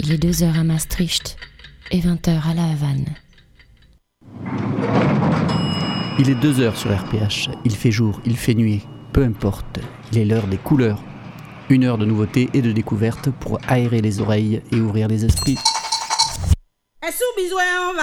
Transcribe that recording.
Il est 2h à Maastricht et 20h à La Havane. Il est 2h sur RPH. Il fait jour, il fait nuit. Peu importe. Il est l'heure des couleurs. 1 heure de nouveautés et de découvertes pour aérer les oreilles et ouvrir les esprits.